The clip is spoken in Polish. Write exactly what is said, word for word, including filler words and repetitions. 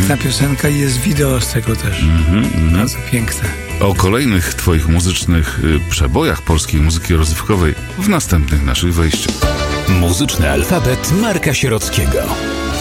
Piękna piosenka i jest wideo z tego też. Mhm, mhm. Bardzo piękne. O kolejnych twoich muzycznych y, przebojach polskiej muzyki rozrywkowej w następnych naszych wejściach. Muzyczny alfabet Marka Sierockiego.